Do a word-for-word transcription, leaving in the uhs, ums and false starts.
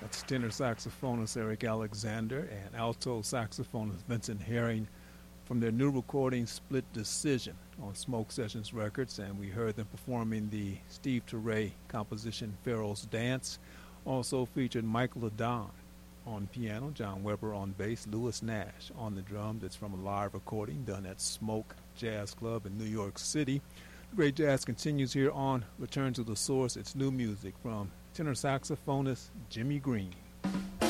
That's tenor saxophonist Eric Alexander and alto saxophonist Vincent Herring from their new recording Split Decision on Smoke Sessions Records, and we heard them performing the Steve Turre composition Pharaoh's Dance. Also featured Michael Adon on piano, John Weber on bass, Louis Nash on the drums. It's from a live recording done at Smoke Jazz Club in New York City. The great jazz continues here on Return to the Source. It's new music from tenor saxophonist Jimmy Green.